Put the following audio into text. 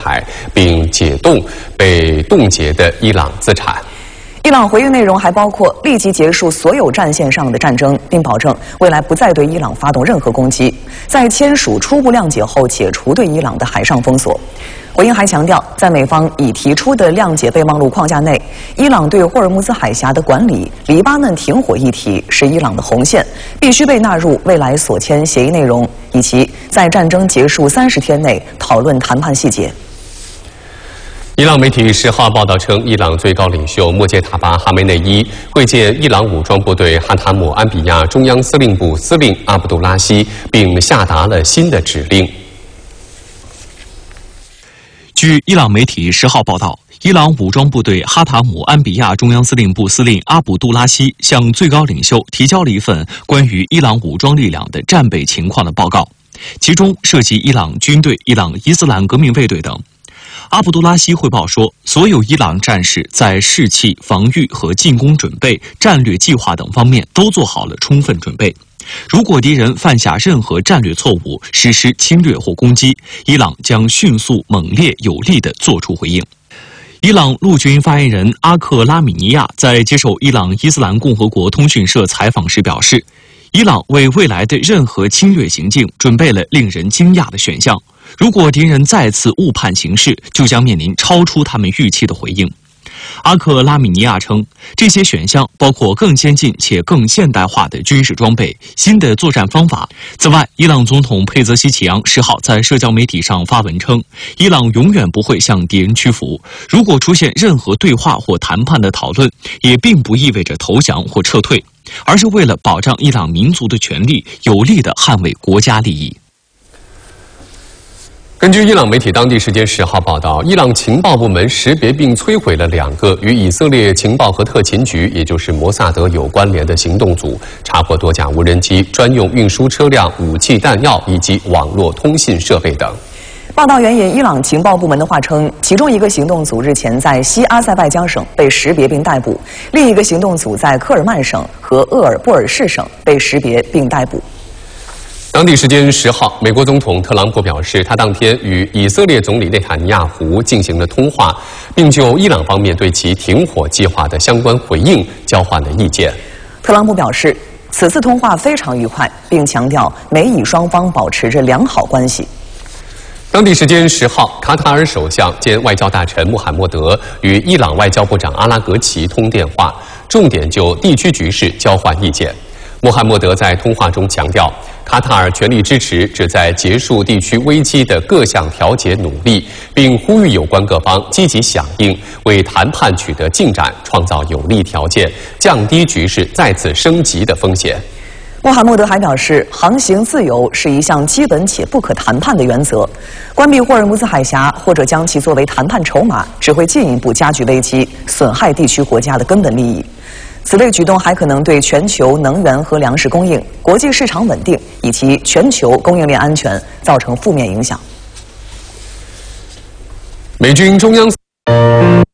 裁，并解冻被冻结的伊朗资产。 伊朗回应内容还包括立即结束所有战线上的战争，并保证未来不再对伊朗发动任何攻击，在签署初步谅解后解除对伊朗的海上封锁。回应还强调，在美方已提出的谅解备忘录框架内，伊朗对霍尔木兹海峡的管理、黎巴嫩停火议题是伊朗的红线，必须被纳入未来所签协议内容，以及在战争结束30天内讨论谈判细节。 伊朗媒体10号报道称，伊朗最高领袖莫杰塔巴·哈梅内伊会见伊朗武装部队哈塔姆安比亚中央司令部司令阿卜杜拉希，并下达了新的指令。 据伊朗媒体10号报道，伊朗武装部队哈塔姆安比亚中央司令部司令阿卜杜拉希向最高领袖提交了一份关于伊朗武装力量的战备情况的报告，其中涉及伊朗军队、伊朗伊斯兰革命卫队等。阿卜杜拉希汇报说，所有伊朗战士在士气、防御和进攻准备、战略计划等方面都做好了充分准备。如果敌人犯下任何战略错误，实施侵略或攻击，伊朗将迅速、猛烈、有力地作出回应。伊朗陆军发言人阿克拉米尼亚在接受伊朗伊斯兰共和国通讯社采访时表示，伊朗为未来的任何侵略行径准备了令人惊讶的选项。如果敌人再次误判形势，就将面临超出他们预期的回应。阿克拉米尼亚称，这些选项包括更先进且更现代化的军事装备、新的作战方法。此外，伊朗总统佩泽希奇扬10号在社交媒体上发文称，伊朗永远不会向敌人屈服。如果出现任何对话或谈判的讨论，也并不意味着投降或撤退，而是为了保障伊朗民族的权利，有力地捍卫国家利益。 根据伊朗媒体当地时间10号报道，伊朗情报部门识别并摧毁了2个与以色列情报和特勤局，也就是摩萨德有关联的行动组，查获多架无人机、专用运输车辆、武器弹药以及网络通信设备等。 报道援引伊朗情报部门的话称，其中一个行动组日前在西阿塞拜疆省被识别并逮捕，另一个行动组在科尔曼省和鄂尔布尔士省被识别并逮捕。 当地时间10号，美国总统特朗普表示，他当天与以色列总理内塔尼亚胡进行了通话，并就伊朗方面对其停火计划的相关回应交换了意见。 特朗普表示，此次通话非常愉快，并强调美以双方保持着良好关系。 当地时间10号，卡塔尔首相兼外交大臣穆罕默德与伊朗外交部长阿拉格齐通电话，重点就地区局势交换意见。穆罕默德在通话中强调，卡塔尔全力支持旨在结束地区危机的各项调解努力，并呼吁有关各方积极响应，为谈判取得进展创造有利条件，降低局势再次升级的风险。 穆罕默德还表示，航行自由是一项基本且不可谈判的原则。关闭霍尔木兹海峡或者将其作为谈判筹码，只会进一步加剧危机，损害地区国家的根本利益。此类举动还可能对全球能源和粮食供应、国际市场稳定以及全球供应链安全造成负面影响。 美军中央